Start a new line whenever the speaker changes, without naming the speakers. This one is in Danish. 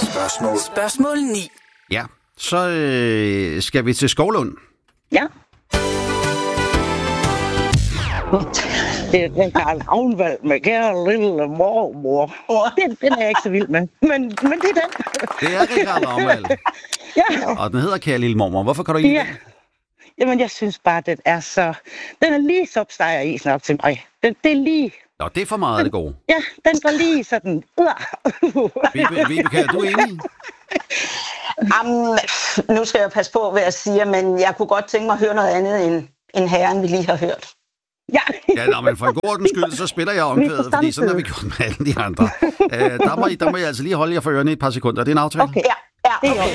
Spørgsmål 9.
Ja, så skal vi til Skovlund.
Ja. Det er den Karl Ravnvald med kære lille mormor. Den er jeg ikke så vild med. Men det er den.
Det er Karl Ravnvald.
Ja.
Og den hedder Kære Lille Mormor. Hvorfor kan du ikke lide den?
Jamen, jeg synes bare, den er lige så opsteger isen op til mig. Det er lige...
Nå, det er for meget af det gode.
Ja, den går lige sådan...
Vibeke, er du enig?
Nu skal jeg passe på, hvad jeg siger, men jeg kunne godt tænke mig at høre noget andet end herren, vi lige har hørt.
Ja, men for en god ordens skyld, så spiller jeg omkvædet, fordi sådan har vi gjort med alle de andre. Der må I altså lige holde jer for ørerne i et par sekunder. Det er en aftale?
Okay,
Ja, okay.